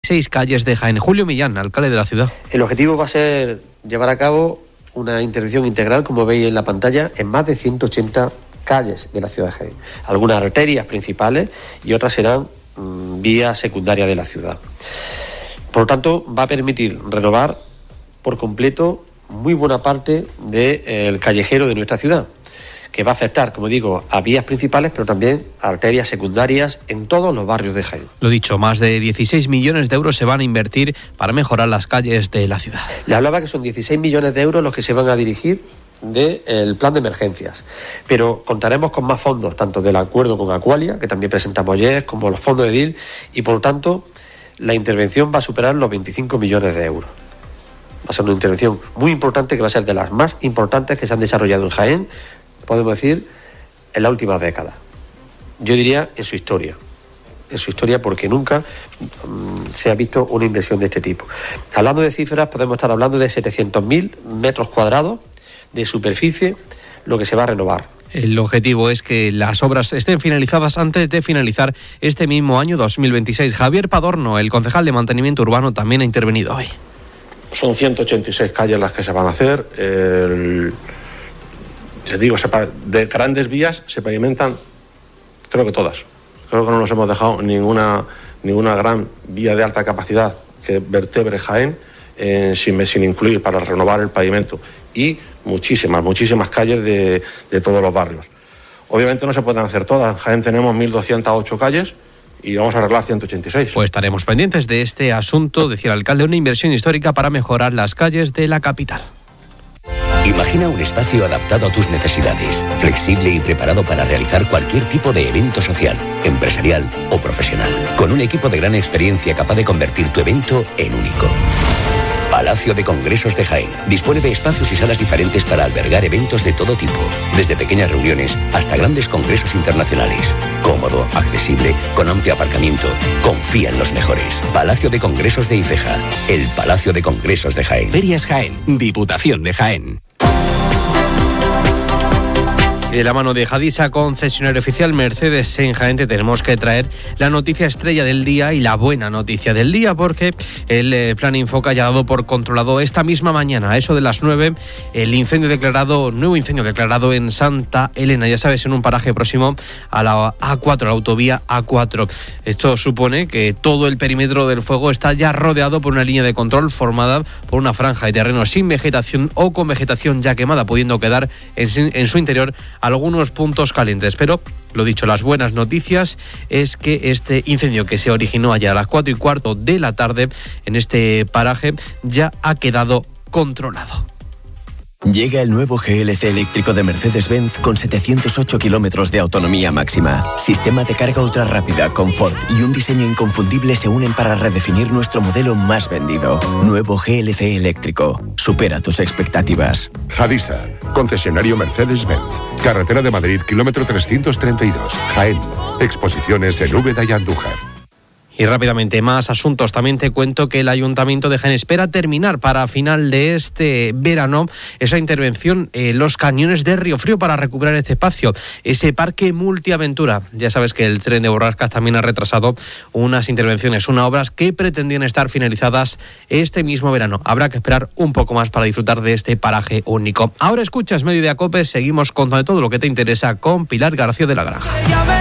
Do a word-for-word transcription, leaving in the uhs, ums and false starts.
seis calles de Jaén. Julio Millán, alcalde de la ciudad. El objetivo va a ser llevar a cabo una intervención integral, como veis en la pantalla, en más de ciento ochenta calles de la ciudad de Jaén. Algunas arterias principales y otras serán mmm, vías secundarias de la ciudad. Por lo tanto, va a permitir renovar por completo muy buena parte del de, callejero de nuestra ciudad, que va a afectar, como digo, a vías principales, pero también a arterias secundarias en todos los barrios de Jaén. Lo dicho, más de dieciséis millones de euros se van a invertir para mejorar las calles de la ciudad. Le hablaba que son dieciséis millones de euros los que se van a dirigir del plan de emergencias, pero contaremos con más fondos, tanto del acuerdo con Aqualia, que también presentamos ayer, como los fondos de D I L, y por lo tanto la intervención va a superar los veinticinco millones de euros. Va a ser una intervención muy importante, que va a ser de las más importantes que se han desarrollado en Jaén, podemos decir, en la última década. Yo diría en su historia, en su historia porque nunca um, se ha visto una inversión de este tipo. Hablando de cifras, podemos estar hablando de setecientos mil metros cuadrados de superficie, lo que se va a renovar. El objetivo es que las obras estén finalizadas antes de finalizar este mismo año dos mil veintiséis. Javier Padorno, el concejal de Mantenimiento Urbano, también ha intervenido hoy. Son ciento ochenta y seis calles las que se van a hacer. El, te digo, de grandes vías se pavimentan, creo que todas. Creo que no nos hemos dejado ninguna, ninguna gran vía de alta capacidad que vertebre Jaén eh, sin, sin incluir para renovar el pavimento. Y muchísimas, muchísimas calles de, de todos los barrios. Obviamente no se pueden hacer todas. En Jaén tenemos mil doscientas ocho calles y vamos a arreglar ciento ochenta y seis. Pues estaremos pendientes de este asunto, decía el alcalde, una inversión histórica para mejorar las calles de la capital. Imagina un espacio adaptado a tus necesidades, flexible y preparado para realizar cualquier tipo de evento social, empresarial o profesional, con un equipo de gran experiencia capaz de convertir tu evento en único. Palacio de Congresos de Jaén dispone de espacios y salas diferentes para albergar eventos de todo tipo, desde pequeñas reuniones hasta grandes congresos internacionales. Cómodo, accesible, con amplio aparcamiento. Confía en los mejores. Palacio de Congresos de Ifeja, el Palacio de Congresos de Jaén. Ferias Jaén, Diputación de Jaén. Y de la mano de Hadisa, concesionario oficial Mercedes en Jaén, te tenemos que traer la noticia estrella del día y la buena noticia del día, porque el eh, plan Infoca ya ha dado por controlado esta misma mañana, a eso de las nueve, el incendio declarado, nuevo incendio declarado en Santa Elena, ya sabes, en un paraje próximo a la A cuatro, la autovía A cuatro. Esto supone que todo el perímetro del fuego está ya rodeado por una línea de control formada por una franja de terreno sin vegetación o con vegetación ya quemada, pudiendo quedar en, en su interior algunos puntos calientes. Pero, lo dicho, las buenas noticias es que este incendio, que se originó allá a las cuatro y cuarto de la tarde en este paraje, ya ha quedado controlado. Llega el nuevo G L C eléctrico de Mercedes-Benz con setecientos ocho kilómetros de autonomía máxima. Sistema de carga ultra rápida, confort y un diseño inconfundible se unen para redefinir nuestro modelo más vendido. Nuevo G L C eléctrico. Supera tus expectativas. Hadisa, concesionario Mercedes-Benz. Carretera de Madrid, kilómetro trescientos treinta y dos. Jaén. Exposiciones en Úbeda y Andújar. Y rápidamente, más asuntos. También te cuento que el Ayuntamiento de Jaén espera terminar para final de este verano esa intervención en los cañones de Río Frío para recuperar este espacio, ese parque multiaventura. Ya sabes que el tren de Borrascas también ha retrasado unas intervenciones, unas obras que pretendían estar finalizadas este mismo verano. Habrá que esperar un poco más para disfrutar de este paraje único. Ahora escuchas Mediodía Cope, seguimos contando todo lo que te interesa con Pilar García de la Granja.